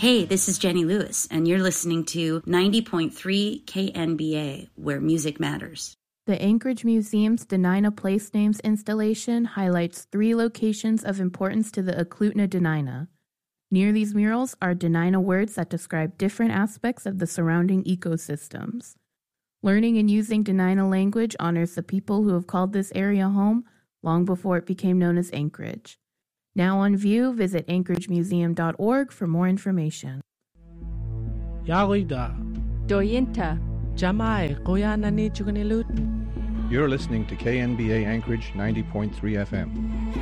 Hey, this is Jenny Lewis, and you're listening to 90.3 KNBA, where music matters. The Anchorage Museum's Dena'ina Place Names installation highlights 3 locations of importance to the Eklutna Dena'ina. Near these murals are Dena'ina words that describe different aspects of the surrounding ecosystems. Learning and using Dena'ina language honors the people who have called this area home long before it became known as Anchorage. Now on view, visit anchoragemuseum.org for more information. Yarida. Doyinta. Jamai, Goyanani Chugunilut. You're listening to KNBA Anchorage 90.3 FM.